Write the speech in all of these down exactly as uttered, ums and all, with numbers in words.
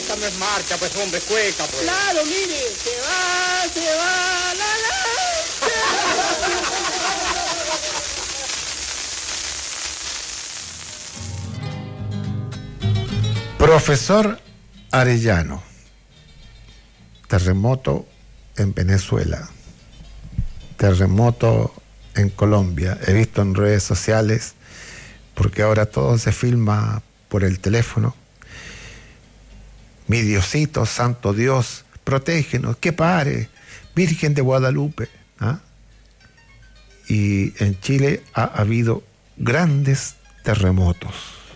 esta no es marcha, pues hombre, cueca, pues. Claro, mire, se va, se va, la, la. Profesor Arellano, terremoto en Venezuela, terremoto en Colombia. He visto en redes sociales, porque ahora todo se filma por el teléfono. Mi Diosito, Santo Dios, protégenos, que pare, Virgen de Guadalupe. ¿Ah? Y en Chile ha habido grandes terremotos.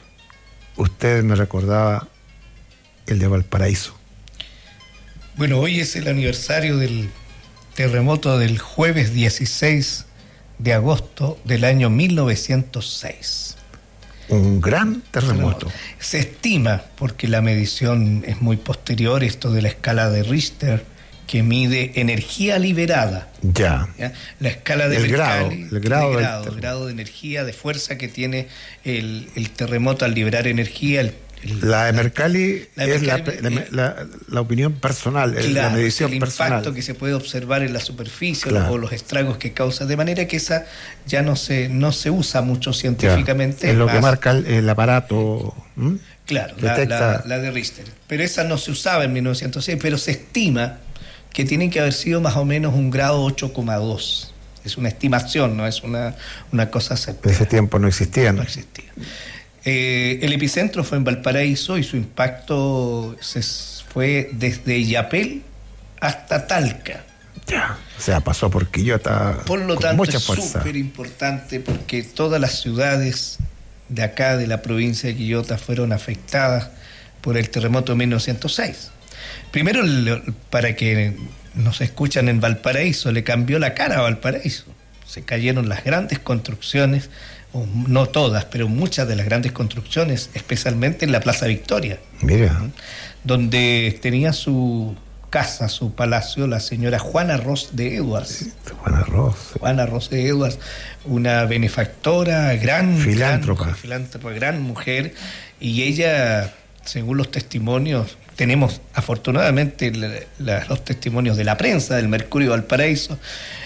Usted me recordaba el de Valparaíso. Bueno, hoy es el aniversario del terremoto del jueves dieciséis de agosto del año mil novecientos seis. Un gran terremoto. Se estima, porque la medición es muy posterior, esto de la escala de Richter, que mide energía liberada. Ya. ¿Ya? La escala de el Mercalli, grado, el grado, el del grado, el grado de energía, de fuerza que tiene el, el terremoto al liberar energía. El, el, la de Mercalli la, la es Mercalli, la, la, la, la opinión personal, claro, la medición el personal. El impacto que se puede observar en la superficie, claro, o los estragos que causa, de manera que esa ya no se, no se usa mucho científicamente. Ya, es lo más, que marca el, el aparato. ¿Mm? Claro, la, la, la de Richter. Pero esa no se usaba en mil novecientos seis, pero se estima que tienen que haber sido más o menos un grado ocho coma dos. Es una estimación, no es una, una cosa certera. En ese tiempo no existían. No existía. Eh, el epicentro fue en Valparaíso y su impacto se fue desde Illapel hasta Talca. Ya, o sea, pasó por Quillota. Por lo con tanto, mucha es súper importante porque todas las ciudades de acá, de la provincia de Quillota, fueron afectadas por el terremoto de mil novecientos seis. Primero, para que nos escuchan en Valparaíso, le cambió la cara a Valparaíso. Se cayeron las grandes construcciones, o no todas, pero muchas de las grandes construcciones, especialmente en la Plaza Victoria. Mira. Donde tenía su casa, su palacio, la señora Juana Ros de Edwards. Juana Ros. Juana Ros de Edwards, una benefactora, gran... Filántropa. Gran, filántropa, gran mujer, y ella, según los testimonios, tenemos afortunadamente la, la, los testimonios de la prensa, del Mercurio Valparaíso,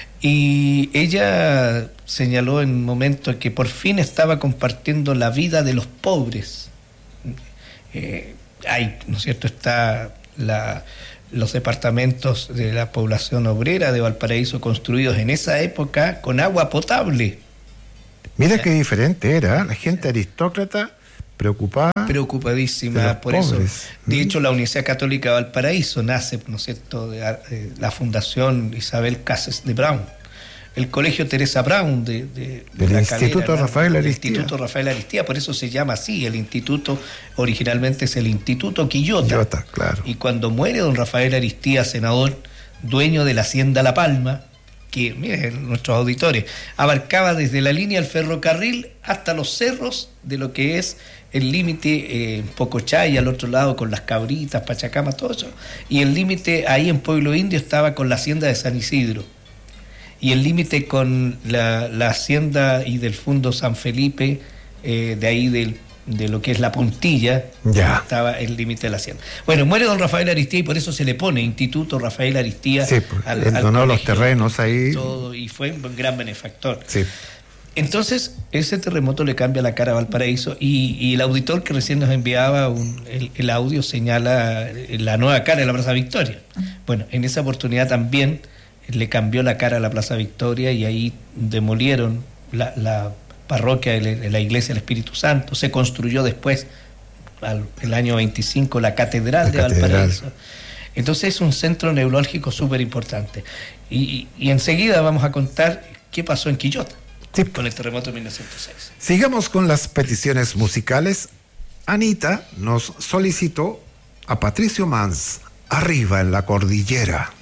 y ella señaló en un momento que por fin estaba compartiendo la vida de los pobres. Eh, hay, ¿no es cierto?, está la, los departamentos de la población obrera de Valparaíso construidos en esa época con agua potable. Mira qué diferente era, la gente aristócrata preocupada. Preocupadísima por pobres. Eso. De hecho, la Universidad Católica de Valparaíso nace, ¿no es cierto?, de, de la Fundación Isabel Cases de Brown, el Colegio Teresa Brown de, de, de del la Instituto Calera, Rafael ¿no? Aristía. El Instituto Rafael Aristía, por eso se llama así. El instituto originalmente es el Instituto Quillota. Quillota, claro. Y cuando muere don Rafael Aristía, senador, dueño de la Hacienda La Palma, que, miren, nuestros auditores, abarcaba desde la línea del ferrocarril hasta los cerros de lo que es el límite en eh, Pocochay, al otro lado con las Cabritas, Pachacama, todo eso, y el límite ahí en Pueblo Indio estaba con la hacienda de San Isidro, y el límite con la, la hacienda y del Fundo San Felipe, eh, de ahí del, de lo que es la Puntilla, ya estaba el límite de la hacienda. Bueno, muere don Rafael Aristía y por eso se le pone Instituto Rafael Aristía. Sí, al, él al donó colegio, los terrenos ahí. todo, y fue un gran benefactor. Sí. Entonces, ese terremoto le cambia la cara a Valparaíso y, y el auditor que recién nos enviaba un, el, el audio señala la nueva cara de la Plaza Victoria. Bueno, en esa oportunidad también le cambió la cara a la Plaza Victoria y ahí demolieron la, la parroquia de la Iglesia del Espíritu Santo. Se construyó después, al, el año veinticinco, la Catedral la de catedral. Valparaíso. Entonces es un centro neurálgico súper importante. Y, y, y enseguida vamos a contar qué pasó en Quillota. Sí. Con el terremoto de mil novecientos seis. Sigamos con las peticiones musicales. Anita nos solicitó a Patricio Mans, Arriba en la Cordillera.